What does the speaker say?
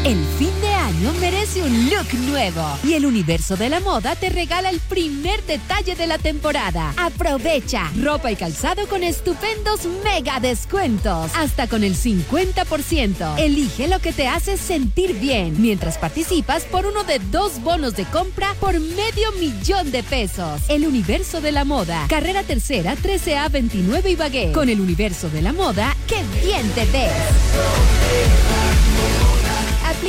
El fin de año merece un look nuevo y el Universo de la Moda te regala el primer detalle de la temporada. Aprovecha ropa y calzado con estupendos mega descuentos, hasta con el 50%. Elige lo que te hace sentir bien, mientras participas por uno de 2 bonos de compra por $500,000. El Universo de la Moda, Carrera Tercera, 13A 29 Ibagué. Con el Universo de la Moda, ¡qué bien te ves!